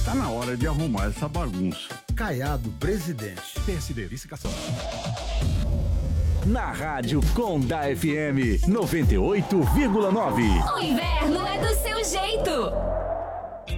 Tá na hora de arrumar essa bagunça. Caiado, presidente. PSD, vice-cação. Na Rádio Conda FM 98,9. O inverno é do seu jeito.